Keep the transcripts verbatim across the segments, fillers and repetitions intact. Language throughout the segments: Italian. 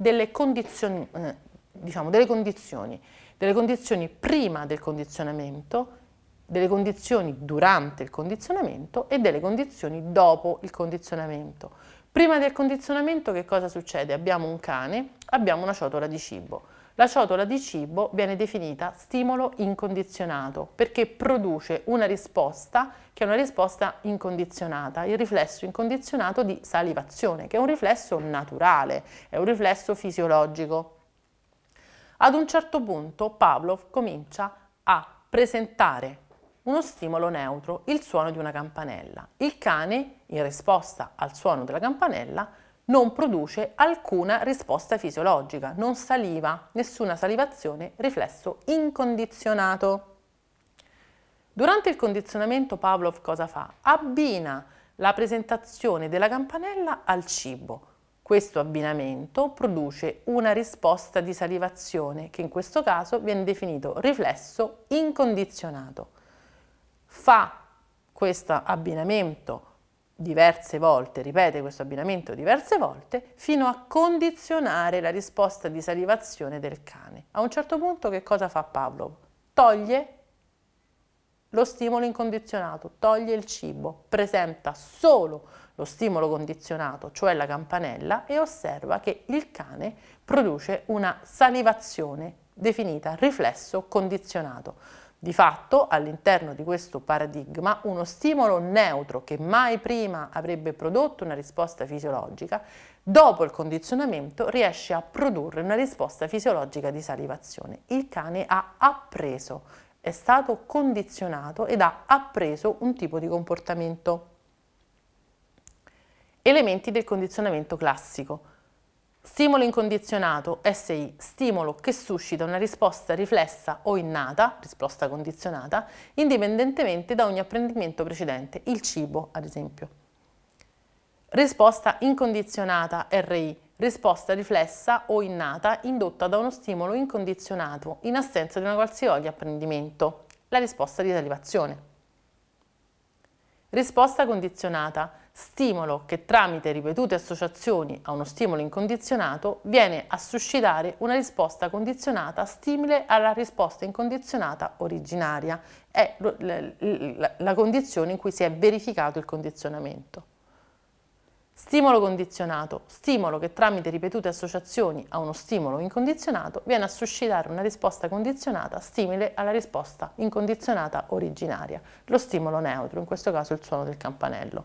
delle condizioni, eh, diciamo, delle condizioni, delle condizioni prima del condizionamento, delle condizioni durante il condizionamento e delle condizioni dopo il condizionamento. Prima del condizionamento che cosa succede? Abbiamo un cane, abbiamo una ciotola di cibo. La ciotola di cibo viene definita stimolo incondizionato perché produce una risposta che è una risposta incondizionata, il riflesso incondizionato di salivazione, che è un riflesso naturale, è un riflesso fisiologico. Ad un certo punto Pavlov comincia a presentare uno stimolo neutro, il suono di una campanella. Il cane, in risposta al suono della campanella, non produce alcuna risposta fisiologica, non saliva, nessuna salivazione, riflesso incondizionato. Durante il condizionamento Pavlov cosa fa? Abbina la presentazione della campanella al cibo. Questo abbinamento produce una risposta di salivazione che in questo caso viene definito riflesso incondizionato. Fa questo abbinamento diverse volte, ripete questo abbinamento diverse volte, fino a condizionare la risposta di salivazione del cane. A un certo punto che cosa fa Pavlov? Toglie lo stimolo incondizionato, toglie il cibo, presenta solo lo stimolo condizionato, cioè la campanella, e osserva che il cane produce una salivazione definita riflesso condizionato. Di fatto, all'interno di questo paradigma, uno stimolo neutro che mai prima avrebbe prodotto una risposta fisiologica, dopo il condizionamento riesce a produrre una risposta fisiologica di salivazione. Il cane ha appreso, è stato condizionato ed ha appreso un tipo di comportamento. Elementi del condizionamento classico. Stimolo incondizionato, S I, stimolo che suscita una risposta riflessa o innata, risposta condizionata, indipendentemente da ogni apprendimento precedente, il cibo ad esempio. Risposta incondizionata, R I, risposta riflessa o innata indotta da uno stimolo incondizionato in assenza di una qualsiasi apprendimento, la risposta di salivazione. Risposta condizionata, stimolo che tramite ripetute associazioni a uno stimolo incondizionato viene a suscitare una risposta condizionata simile alla risposta incondizionata originaria. È la, la, la condizione in cui si è verificato il condizionamento. Stimolo condizionato, stimolo che tramite ripetute associazioni a uno stimolo incondizionato viene a suscitare una risposta condizionata simile alla risposta incondizionata originaria, lo stimolo neutro, in questo caso il suono del campanello.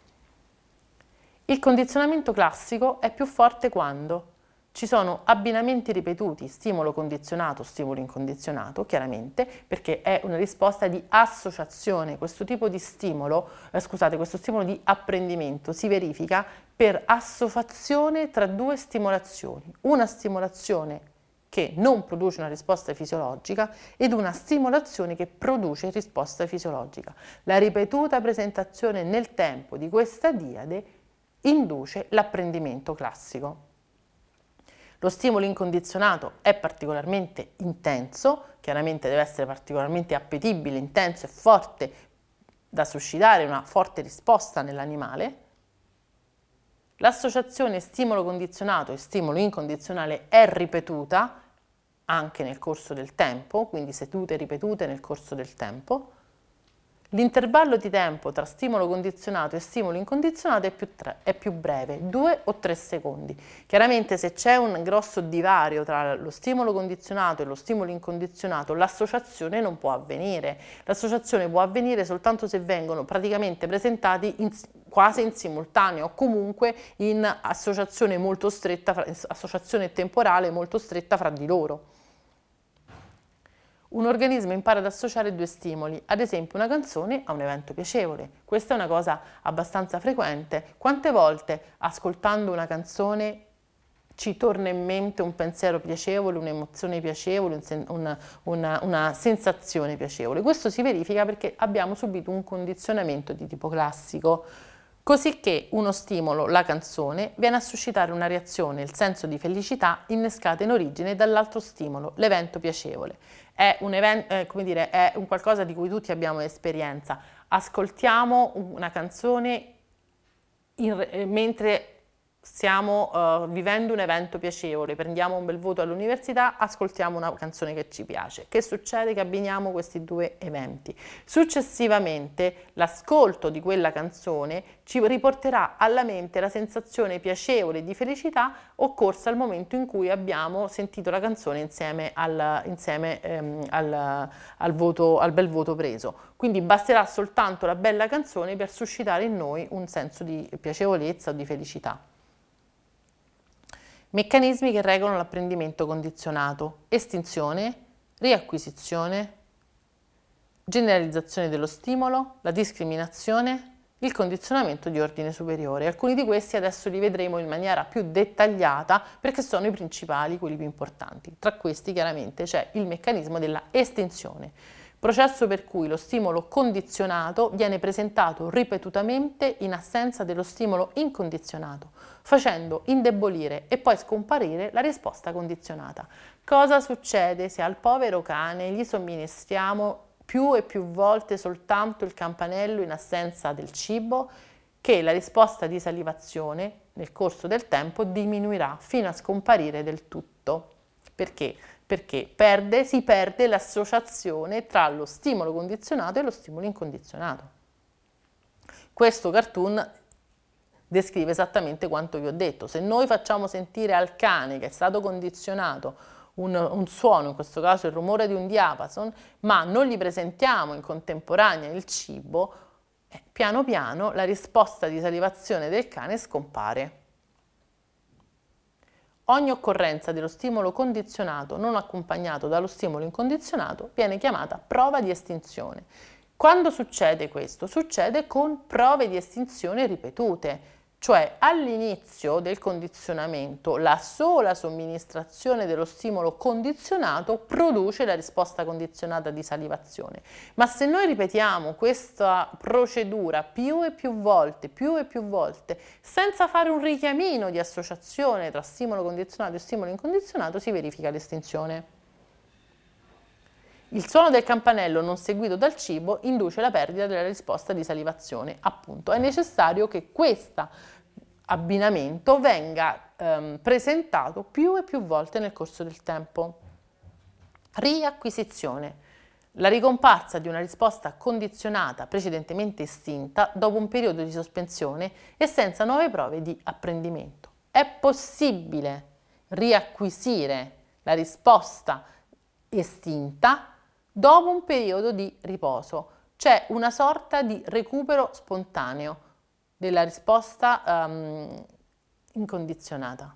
Il condizionamento classico è più forte quando ci sono abbinamenti ripetuti, stimolo condizionato, stimolo incondizionato, chiaramente, perché è una risposta di associazione. Questo tipo di stimolo, eh, scusate, questo stimolo di apprendimento si verifica per associazione tra due stimolazioni. Una stimolazione che non produce una risposta fisiologica ed una stimolazione che produce risposta fisiologica. La ripetuta presentazione nel tempo di questa diade induce l'apprendimento classico. Lo stimolo incondizionato è particolarmente intenso, chiaramente deve essere particolarmente appetibile, intenso e forte da suscitare una forte risposta nell'animale. L'associazione stimolo condizionato e stimolo incondizionale è ripetuta anche nel corso del tempo, quindi sedute ripetute nel corso del tempo. L'intervallo di tempo tra stimolo condizionato e stimolo incondizionato è più, tre, è più breve, due o tre secondi. Chiaramente se c'è un grosso divario tra lo stimolo condizionato e lo stimolo incondizionato, l'associazione non può avvenire. L'associazione può avvenire soltanto se vengono praticamente presentati in, quasi in simultaneo o comunque in associazione molto stretta, associazione temporale molto stretta fra di loro. Un organismo impara ad associare due stimoli, ad esempio una canzone a un evento piacevole. Questa è una cosa abbastanza frequente. Quante volte ascoltando una canzone ci torna in mente un pensiero piacevole, un'emozione piacevole, una, una, una sensazione piacevole? Questo si verifica perché abbiamo subito un condizionamento di tipo classico. Cosicché uno stimolo, la canzone, viene a suscitare una reazione, il senso di felicità innescata in origine dall'altro stimolo, l'evento piacevole. È un, event, eh, come dire, è un qualcosa di cui tutti abbiamo esperienza. Ascoltiamo una canzone in, eh, mentre stiamo uh, vivendo un evento piacevole, prendiamo un bel voto all'università, ascoltiamo una canzone che ci piace. Che succede? Che abbiniamo questi due eventi. Successivamente l'ascolto di quella canzone ci riporterà alla mente la sensazione piacevole di felicità occorsa al momento in cui abbiamo sentito la canzone insieme al, insieme, ehm, al, al, voto, al bel voto preso. Quindi basterà soltanto la bella canzone per suscitare in noi un senso di piacevolezza o di felicità. Meccanismi che regolano l'apprendimento condizionato: estinzione, riacquisizione, generalizzazione dello stimolo, la discriminazione, il condizionamento di ordine superiore. Alcuni di questi adesso li vedremo in maniera più dettagliata perché sono i principali, quelli più importanti. Tra questi chiaramente c'è il meccanismo della estinzione, processo per cui lo stimolo condizionato viene presentato ripetutamente in assenza dello stimolo incondizionato, facendo indebolire e poi scomparire la risposta condizionata. Cosa succede se al povero cane gli somministriamo più e più volte soltanto il campanello in assenza del cibo? Che la risposta di salivazione nel corso del tempo diminuirà fino a scomparire del tutto. Perché? Perché perde, si perde l'associazione tra lo stimolo condizionato e lo stimolo incondizionato. Questo cartoon descrive esattamente quanto vi ho detto. Se noi facciamo sentire al cane che è stato condizionato un, un suono, in questo caso il rumore di un diapason, ma non gli presentiamo in contemporanea il cibo, eh, piano piano la risposta di salivazione del cane scompare. Ogni occorrenza dello stimolo condizionato non accompagnato dallo stimolo incondizionato viene chiamata prova di estinzione. Quando succede questo? Succede con prove di estinzione ripetute, cioè all'inizio del condizionamento la sola somministrazione dello stimolo condizionato produce la risposta condizionata di salivazione. Ma se noi ripetiamo questa procedura più e più volte, più e più volte, senza fare un richiamino di associazione tra stimolo condizionato e stimolo incondizionato, si verifica l'estinzione. Il suono del campanello non seguito dal cibo induce la perdita della risposta di salivazione. Appunto, è necessario che questo abbinamento venga ehm, presentato più e più volte nel corso del tempo. Riacquisizione: la ricomparsa di una risposta condizionata precedentemente estinta dopo un periodo di sospensione e senza nuove prove di apprendimento. È possibile riacquisire la risposta estinta dopo un periodo di riposo. C'è una sorta di recupero spontaneo della risposta um, incondizionata.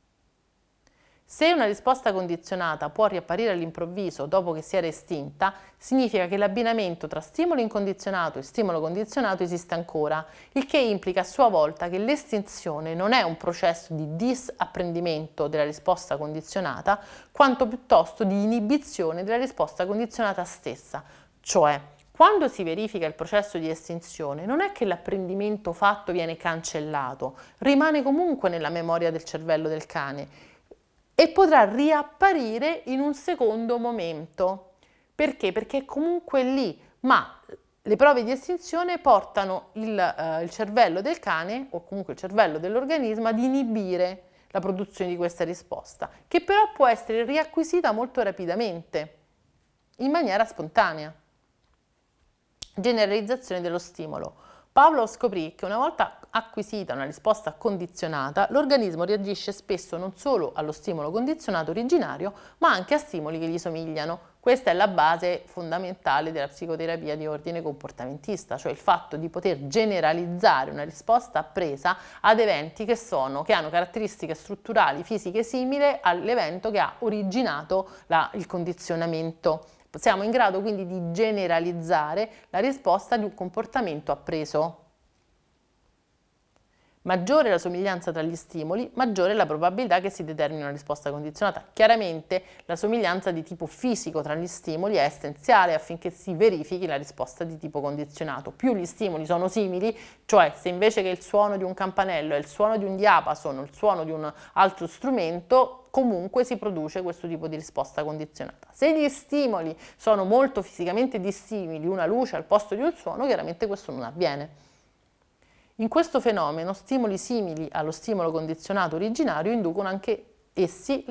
Se una risposta condizionata può riapparire all'improvviso dopo che si era estinta, significa che l'abbinamento tra stimolo incondizionato e stimolo condizionato esiste ancora, il che implica a sua volta che l'estinzione non è un processo di disapprendimento della risposta condizionata, quanto piuttosto di inibizione della risposta condizionata stessa. Cioè, quando si verifica il processo di estinzione, non è che l'apprendimento fatto viene cancellato, rimane comunque nella memoria del cervello del cane e potrà riapparire in un secondo momento. Perché? Perché è comunque lì, ma le prove di estinzione portano il, eh, il cervello del cane, o comunque il cervello dell'organismo, ad inibire la produzione di questa risposta, che però può essere riacquisita molto rapidamente, in maniera spontanea. Generalizzazione dello stimolo. Pavlov scoprì che una volta acquisita una risposta condizionata, l'organismo reagisce spesso non solo allo stimolo condizionato originario, ma anche a stimoli che gli somigliano. Questa è la base fondamentale della psicoterapia di ordine comportamentista, cioè il fatto di poter generalizzare una risposta appresa ad eventi che, sono, che hanno caratteristiche strutturali fisiche simili all'evento che ha originato la, il condizionamento. Siamo in grado quindi di generalizzare la risposta di un comportamento appreso. Maggiore la somiglianza tra gli stimoli, maggiore la probabilità che si determini una risposta condizionata. Chiaramente la somiglianza di tipo fisico tra gli stimoli è essenziale affinché si verifichi la risposta di tipo condizionato. Più gli stimoli sono simili, cioè se invece che il suono di un campanello è il suono di un diapason o il suono di un altro strumento, comunque si produce questo tipo di risposta condizionata. Se gli stimoli sono molto fisicamente dissimili, una luce al posto di un suono, chiaramente questo non avviene. In questo fenomeno, stimoli simili allo stimolo condizionato originario inducono anche essi